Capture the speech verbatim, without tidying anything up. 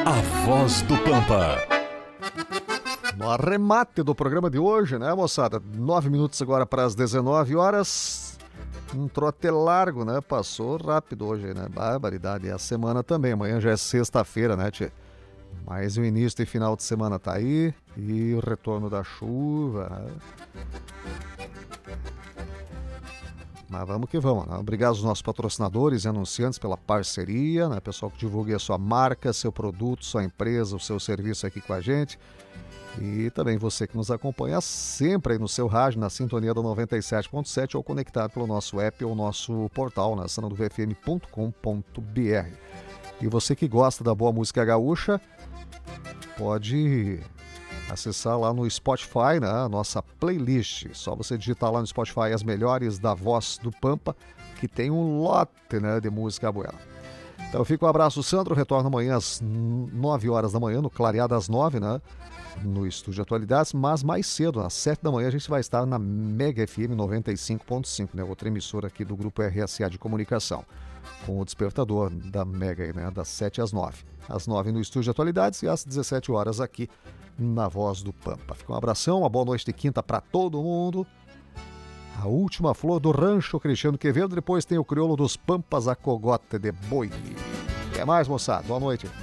A Voz do Pampa. No arremate do programa de hoje, né, moçada? Nove minutos agora para as dezenove horas. Um trote largo, né? Passou rápido hoje, né? Barbaridade. E a semana também. Amanhã já é sexta-feira, né, tchê? Mas o início e final de semana tá aí. E o retorno da chuva, né? Mas vamos que vamos, né? Obrigado aos nossos patrocinadores e anunciantes pela parceria, né? Pessoal que divulgue a sua marca, seu produto, sua empresa, o seu serviço aqui com a gente. E também você que nos acompanha sempre aí no seu rádio, na sintonia do noventa e sete ponto sete ou conectado pelo nosso app ou nosso portal, na sanando v f m ponto com ponto b r. E você que gosta da boa música gaúcha, pode acessar lá no Spotify, né, a nossa playlist. Só você digitar lá no Spotify as melhores da Voz do Pampa, que tem um lote, né, de música boa. Então fica um abraço, Sandro. Retorno amanhã às nove horas da manhã, no Clareado às nove, né? No Estúdio Atualidades, mas mais cedo, às sete da manhã, a gente vai estar na Mega F M noventa e cinco ponto cinco, né? Outra emissora aqui do Grupo R S A de Comunicação, com o despertador da Mega, né? Das sete às nove. Às nove no Estúdio Atualidades e às dezessete horas aqui na Voz do Pampa. Fica um abração, uma boa noite de quinta para todo mundo. A última flor do rancho Cristiano Quevedo, depois tem o crioulo dos Pampas, a cogote de boi. Até mais, moçada. Boa noite.